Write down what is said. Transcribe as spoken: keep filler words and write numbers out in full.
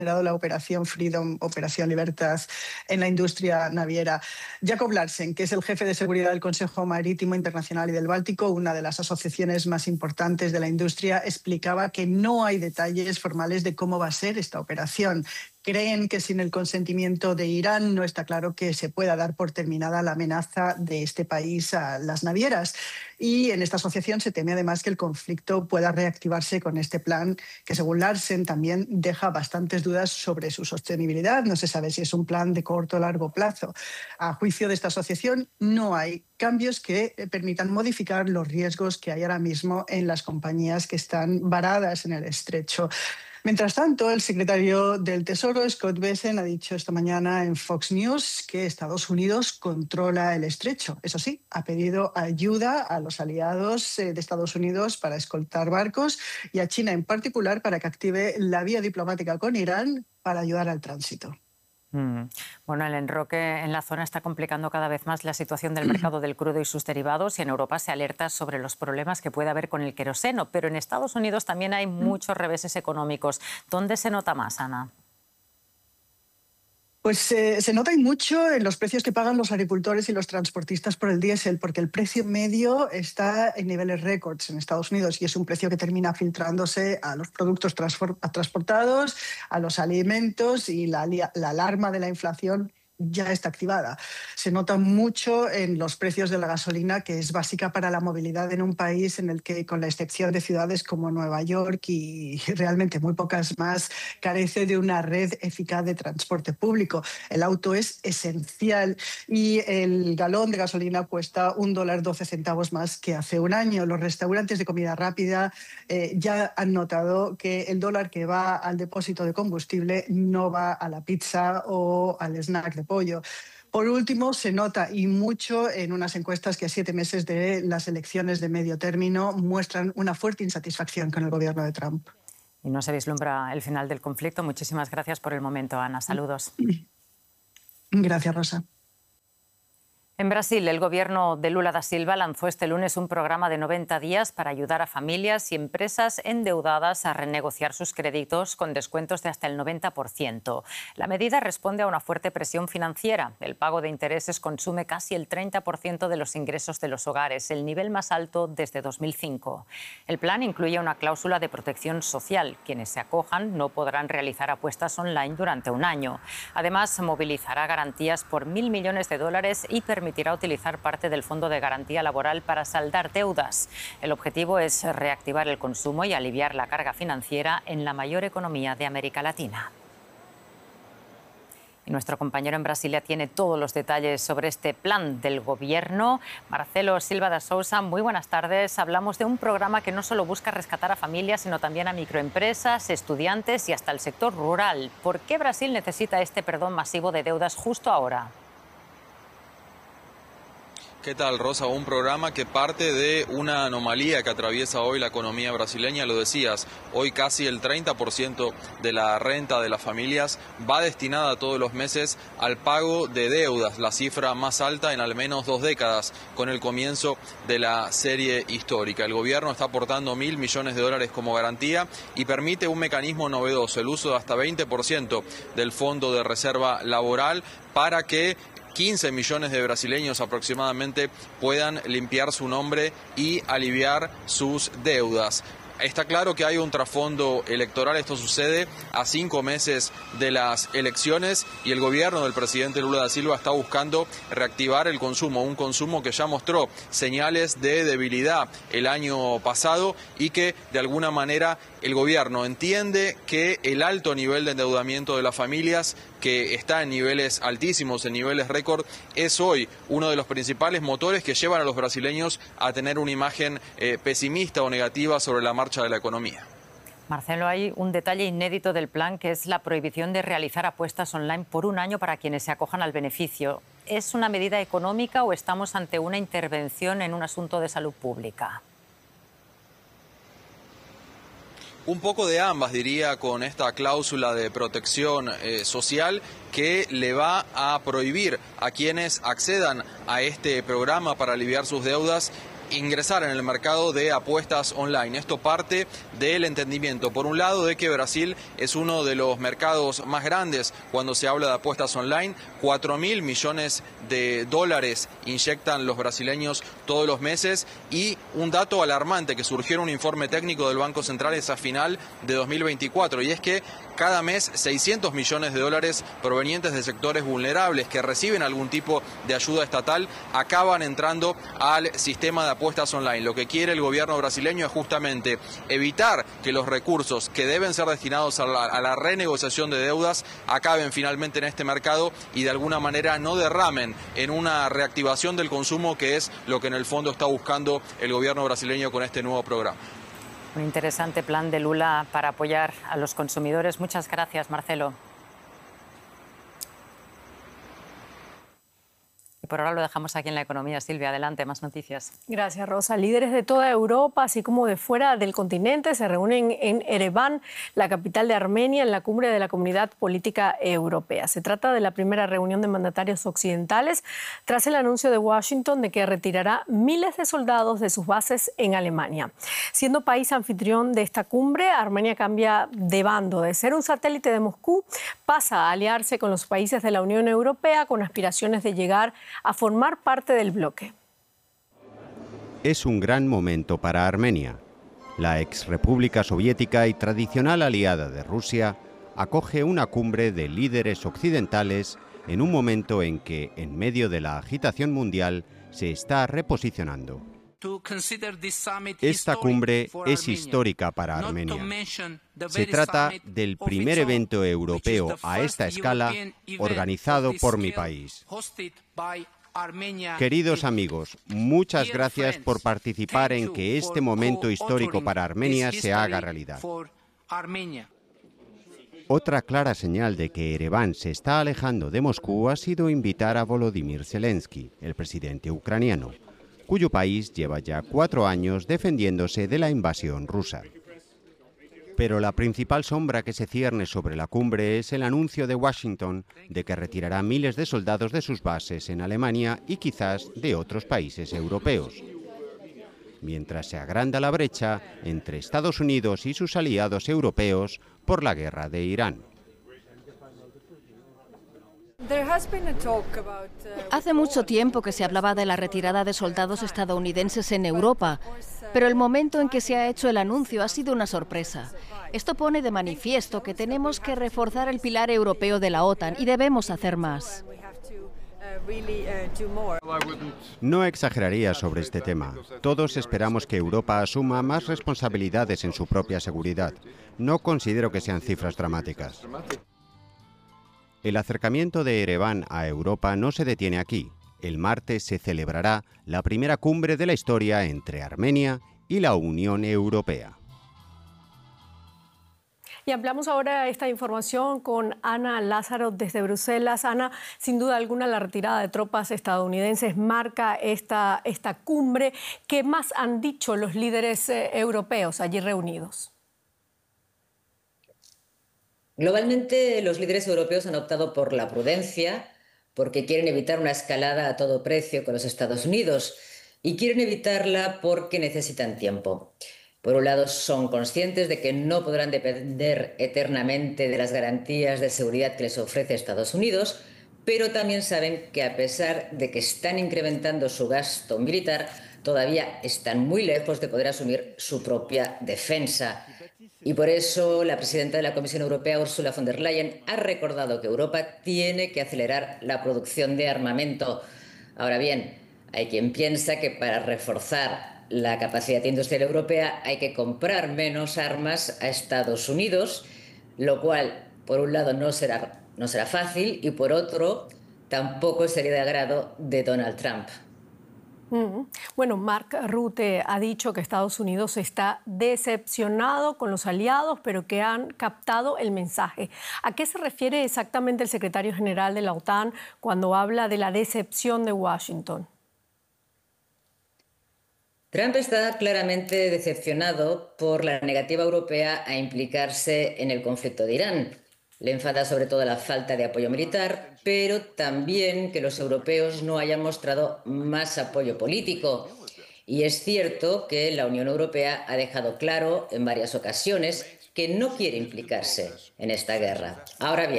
la operación Freedom, operación Libertad en la industria naviera. Jacob Larsen, que es el jefe de seguridad del Consejo Marítimo Internacional y del Báltico, una de las asociaciones más importantes de la industria, explicaba que no hay detalles formales de cómo va a ser esta operación. Creen que sin el consentimiento de Irán no está claro que se pueda dar por terminada la amenaza de este país a las navieras. Y en esta asociación se teme además que el conflicto pueda reactivarse con este plan que, según Larsen, también deja bastantes dudas sobre su sostenibilidad. No se sabe si es un plan de corto o largo plazo. A juicio de esta asociación, no hay cambios que permitan modificar los riesgos que hay ahora mismo en las compañías que están varadas en el estrecho. Mientras tanto, el secretario del Tesoro, Scott Bessent, ha dicho esta mañana en Fox News que Estados Unidos controla el estrecho. Eso sí, ha pedido ayuda a los aliados de Estados Unidos para escoltar barcos y a China en particular para que active la vía diplomática con Irán para ayudar al tránsito. Mm. Bueno, el enroque en la zona está complicando cada vez más la situación del mercado del crudo y sus derivados, y en Europa se alerta sobre los problemas que puede haber con el queroseno. Pero en Estados Unidos también hay muchos reveses económicos. ¿Dónde se nota más, Ana? Pues eh, se nota y mucho en los precios que pagan los agricultores y los transportistas por el diésel, porque el precio medio está en niveles récords en Estados Unidos y es un precio que termina filtrándose a los productos transportados, a los alimentos, y la, la alarma de la inflación ya está activada. Se nota mucho en los precios de la gasolina, que es básica para la movilidad en un país en el que, con la excepción de ciudades como Nueva York y realmente muy pocas más, carece de una red eficaz de transporte público. El auto es esencial y el galón de gasolina cuesta un dólar doce centavos más que hace un año. Los restaurantes de comida rápida eh, ya han notado que el dólar que va al depósito de combustible no va a la pizza o al snack de pollo. Por último, se nota y mucho en unas encuestas que a siete meses de las elecciones de medio término muestran una fuerte insatisfacción con el gobierno de Trump. Y no se vislumbra el final del conflicto. Muchísimas gracias por el momento, Ana. Saludos. Gracias, Rosa. En Brasil, el gobierno de Lula da Silva lanzó este lunes un programa de noventa días para ayudar a familias y empresas endeudadas a renegociar sus créditos con descuentos de hasta el noventa por ciento. La medida responde a una fuerte presión financiera. El pago de intereses consume casi el treinta por ciento de los ingresos de los hogares, el nivel más alto desde dos mil cinco. El plan incluye una cláusula de protección social. Quienes se acojan no podrán realizar apuestas online durante un año. Además, movilizará garantías por mil millones de dólares y permitirá permitirá utilizar parte del Fondo de Garantía Laboral para saldar deudas. El objetivo es reactivar el consumo y aliviar la carga financiera en la mayor economía de América Latina. Y nuestro compañero en Brasilia tiene todos los detalles sobre este plan del gobierno. Marcelo Silva da Sousa, muy buenas tardes. Hablamos de un programa que no solo busca rescatar a familias, sino también a microempresas, estudiantes y hasta el sector rural. ¿Por qué Brasil necesita este perdón masivo de deudas justo ahora? ¿Qué tal, Rosa? Un programa que parte de una anomalía que atraviesa hoy la economía brasileña, lo decías. Hoy casi el treinta por ciento de la renta de las familias va destinada todos los meses al pago de deudas, la cifra más alta en al menos dos décadas, con el comienzo de la serie histórica. El gobierno está aportando mil millones de dólares como garantía y permite un mecanismo novedoso, el uso de hasta veinte por ciento del Fondo de Reserva Laboral para que quince millones de brasileños aproximadamente puedan limpiar su nombre y aliviar sus deudas. Está claro que hay un trasfondo electoral. Esto sucede a cinco meses de las elecciones y el gobierno del presidente Lula da Silva está buscando reactivar el consumo, un consumo que ya mostró señales de debilidad el año pasado y que de alguna manera el gobierno entiende que el alto nivel de endeudamiento de las familias, que está en niveles altísimos, en niveles récord, es hoy uno de los principales motores que llevan a los brasileños a tener una imagen eh, pesimista o negativa sobre la marcha de la economía. Marcelo, hay un detalle inédito del plan, que es la prohibición de realizar apuestas online por un año para quienes se acojan al beneficio. ¿Es una medida económica o estamos ante una intervención en un asunto de salud pública? Un poco de ambas, diría, con esta cláusula de protección eh, social que le va a prohibir a quienes accedan a este programa para aliviar sus deudas ingresar en el mercado de apuestas online. Esto parte del entendimiento, por un lado, de que Brasil es uno de los mercados más grandes cuando se habla de apuestas online. cuatro mil millones de dólares inyectan los brasileños todos los meses, y un dato alarmante que surgió en un informe técnico del Banco Central es a final de dos mil veinticuatro, y es que cada mes seiscientos millones de dólares provenientes de sectores vulnerables que reciben algún tipo de ayuda estatal acaban entrando al sistema de apuestas online. Lo que quiere el gobierno brasileño es justamente evitar que los recursos que deben ser destinados a la, a la renegociación de deudas acaben finalmente en este mercado y de alguna manera no derramen en una reactivación del consumo, que es lo que en el fondo está buscando el gobierno brasileño con este nuevo programa. Un interesante plan de Lula para apoyar a los consumidores. Muchas gracias, Marcelo. Y por ahora lo dejamos aquí en la economía. Silvia, adelante, más noticias. Gracias, Rosa. Líderes de toda Europa, así como de fuera del continente, se reúnen en Ereván, la capital de Armenia, en la cumbre de la Comunidad Política Europea. Se trata de la primera reunión de mandatarios occidentales tras el anuncio de Washington de que retirará miles de soldados de sus bases en Alemania. Siendo país anfitrión de esta cumbre, Armenia cambia de bando. De ser un satélite de Moscú, pasa a aliarse con los países de la Unión Europea con aspiraciones de llegar a formar parte del bloque. Es un gran momento para Armenia. La exrepública soviética y tradicional aliada de Rusia acoge una cumbre de líderes occidentales en un momento en que, en medio de la agitación mundial, se está reposicionando. Esta cumbre es histórica para Armenia. Se trata del primer evento europeo a esta escala organizado por mi país. Queridos amigos, muchas gracias por participar en que este momento histórico para Armenia se haga realidad. Otra clara señal de que Ereván se está alejando de Moscú ha sido invitar a Volodymyr Zelensky, el presidente ucraniano, cuyo país lleva ya cuatro años defendiéndose de la invasión rusa. Pero la principal sombra que se cierne sobre la cumbre es el anuncio de Washington de que retirará miles de soldados de sus bases en Alemania y quizás de otros países europeos, mientras se agranda la brecha entre Estados Unidos y sus aliados europeos por la guerra de Irán. Hace mucho tiempo que se hablaba de la retirada de soldados estadounidenses en Europa, pero el momento en que se ha hecho el anuncio ha sido una sorpresa. Esto pone de manifiesto que tenemos que reforzar el pilar europeo de la OTAN y debemos hacer más. No exageraría sobre este tema. Todos esperamos que Europa asuma más responsabilidades en su propia seguridad. No considero que sean cifras dramáticas. El acercamiento de Ereván a Europa no se detiene aquí. El martes se celebrará la primera cumbre de la historia entre Armenia y la Unión Europea. Y ampliamos ahora esta información con Ana Lázaro desde Bruselas. Ana, sin duda alguna la retirada de tropas estadounidenses marca esta, esta cumbre. ¿Qué más han dicho los líderes eh, europeos allí reunidos? Globalmente, los líderes europeos han optado por la prudencia, porque quieren evitar una escalada a todo precio con los Estados Unidos y quieren evitarla porque necesitan tiempo. Por un lado, son conscientes de que no podrán depender eternamente de las garantías de seguridad que les ofrece Estados Unidos, pero también saben que a pesar de que están incrementando su gasto militar, todavía están muy lejos de poder asumir su propia defensa. Y por eso la presidenta de la Comisión Europea, Ursula von der Leyen, ha recordado que Europa tiene que acelerar la producción de armamento. Ahora bien, hay quien piensa que para reforzar la capacidad industrial europea hay que comprar menos armas a Estados Unidos, lo cual, por un lado, no será, no será fácil y, por otro, tampoco sería de agrado de Donald Trump. Mm. Bueno, Mark Rutte ha dicho que Estados Unidos está decepcionado con los aliados, pero que han captado el mensaje. ¿A qué se refiere exactamente el secretario general de la OTAN cuando habla de la decepción de Washington? Trump está claramente decepcionado por la negativa europea a implicarse en el conflicto de Irán. Le enfada sobre todo la falta de apoyo militar, pero también que los europeos no hayan mostrado más apoyo político. Y es cierto que la Unión Europea ha dejado claro en varias ocasiones que no quiere implicarse en esta guerra. Ahora bien,